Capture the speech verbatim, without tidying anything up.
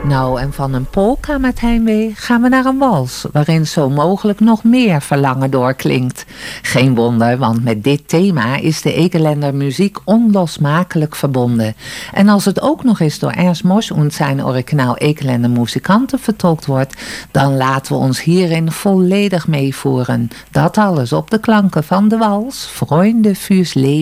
Nou, en van een polka met heimwee gaan we naar een wals, waarin zo mogelijk nog meer verlangen doorklinkt. Geen wonder, want met dit thema is de Ekelender muziek onlosmakelijk verbonden. En als het ook nog eens door Ernst Mosch en zijn Original Ekelender muzikanten vertolkt wordt, dan laten we ons hierin volledig meevoeren. Dat alles op de klanken van de wals Freunde fürs Leben.